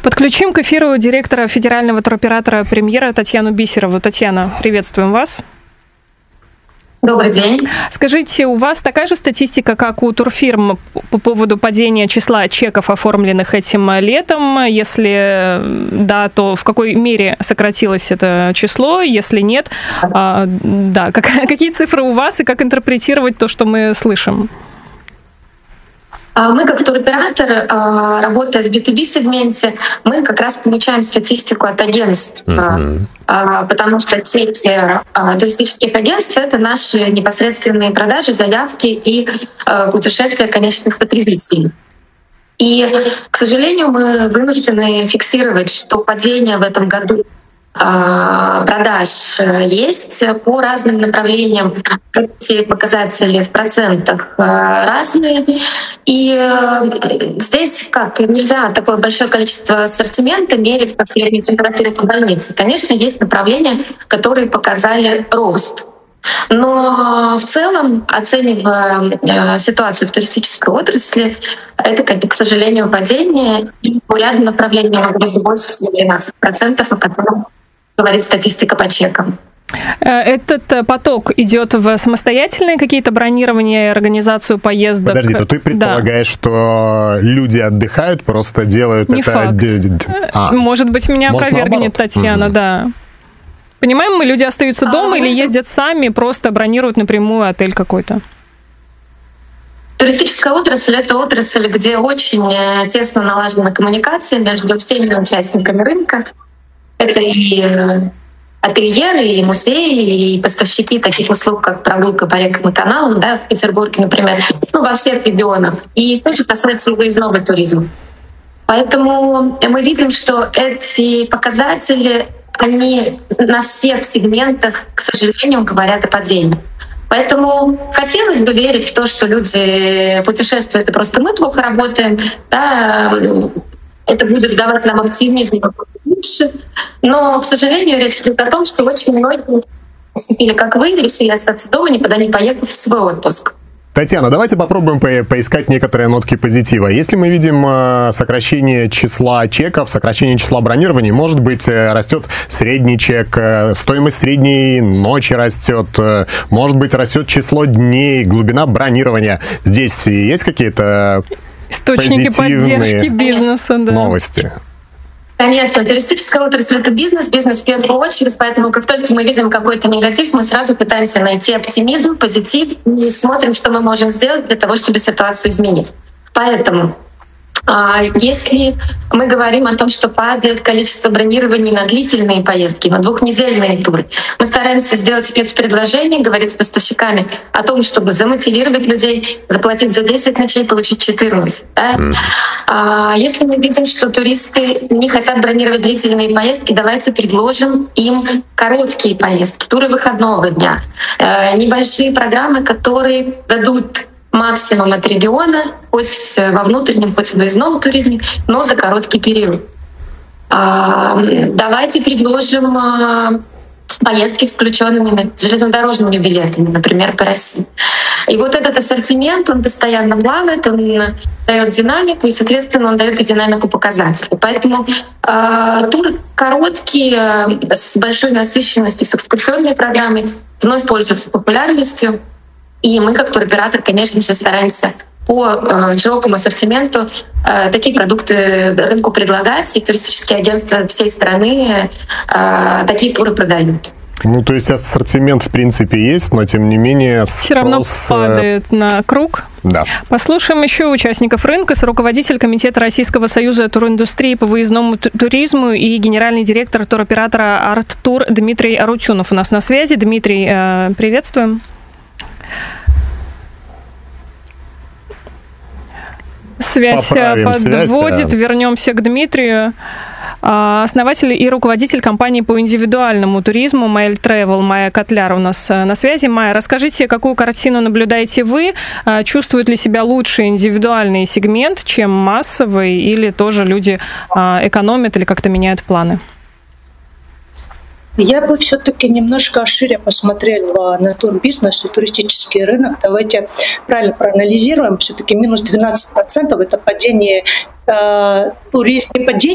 Подключим к эфиру директора федерального туроператора «Премьера» Татьяну Бисерову. Татьяна, приветствуем вас. Добрый день. Скажите, у вас такая же статистика, как у турфирм по поводу падения числа чеков, оформленных этим летом? Если да, то в какой мере сократилось это число? Если нет, да, какие цифры у вас и как интерпретировать то, что мы слышим? Мы, как туроператор, работая в B2B-сегменте, мы как раз получаем статистику от агентств, потому что сети туристических агентств — это наши непосредственные продажи, заявки и путешествия конечных потребителей. И, к сожалению, мы вынуждены фиксировать, что падение в этом году продаж есть по разным направлениям. Эти показатели в процентах разные. И здесь нельзя такое большое количество ассортимента мерить по средней температуре по больнице. Конечно, есть направления, которые показали рост. Но в целом, оценивая ситуацию в туристической отрасли, это, к сожалению, падение. И по ряду направлений гораздо больше, чем 12%, о котором говорит статистика по чекам. Этот поток идет в самостоятельные какие-то бронирования и организацию поездок? Подожди, то ты предполагаешь, что люди отдыхают, просто делают не это... Факт. Может быть, меня опровергнет Татьяна, да. Понимаем, люди остаются дома или ездят сами, просто бронируют напрямую отель какой-то? Туристическая отрасль — это отрасль, где очень тесно налажена коммуникация между всеми участниками рынка. Это и ательеры, и музеи, и поставщики таких услуг, как прогулка по рекам и каналам, да, в Петербурге, например, во всех регионах. И тоже касается выездного туризма. Поэтому мы видим, что эти показатели, они на всех сегментах, к сожалению, говорят о падении. Поэтому хотелось бы верить в то, что люди путешествуют, и просто мы плохо работаем, да, это будет давать нам оптимизм лучше. Но, к сожалению, речь идет о том, что очень многие поступили, как вы, решили остаться дома, никуда не поехав в свой отпуск. Татьяна, давайте попробуем поискать некоторые нотки позитива. Если мы видим сокращение числа чеков, сокращение числа бронирований, может быть, растет средний чек, стоимость средней ночи растет, может быть, растет число дней, глубина бронирования. Здесь есть какие-то источники поддержки бизнеса, да. Новости? Конечно, туристическая отрасль — это бизнес в первую очередь, поэтому как только мы видим какой-то негатив, мы сразу пытаемся найти оптимизм, позитив и смотрим, что мы можем сделать для того, чтобы ситуацию изменить. Поэтому если мы говорим о том, что падает количество бронирований на длительные поездки, на двухнедельные туры, мы стараемся сделать спецпредложение, говорить с поставщиками о том, чтобы замотивировать людей, заплатить за 10 ночей, получить 14. Да? Если мы видим, что туристы не хотят бронировать длительные поездки, давайте предложим им короткие поездки, туры выходного дня, небольшие программы, которые дадут максимум от региона, хоть во внутреннем, хоть в выездном туризме, но за короткий период. Давайте предложим поездки с включенными железнодорожными билетами, например, по России. И вот этот ассортимент, он постоянно плавает, он дает динамику, и, соответственно, он дает и динамику показателей. Поэтому туры короткие, с большой насыщенностью, с экскурсионной программой, вновь пользуются популярностью. И мы, как туроператор, конечно же, стараемся по широкому ассортименту такие продукты рынку предлагать, и туристические агентства всей страны такие туры продают. Ну, то есть ассортимент, в принципе, есть, но, тем не менее, все равно падает на круг. Да. Послушаем еще участников рынка. Руководитель Комитета Российского союза туриндустрии по выездному туризму и генеральный директор туроператора «Арттур» Дмитрий Арутюнов у нас на связи. Дмитрий, приветствуем. Связь подводит. Вернемся к Дмитрию. Основатель и руководитель компании по индивидуальному туризму Mail Travel Майя Котляр у нас на связи. Майя, расскажите, какую картину наблюдаете вы? Чувствует ли себя лучше индивидуальный сегмент, чем массовый, или тоже люди экономят или как-то меняют планы? Я бы все-таки немножко шире посмотрела на турбизнес и туристический рынок. Давайте правильно проанализируем. Все-таки минус 12% это падение туристов,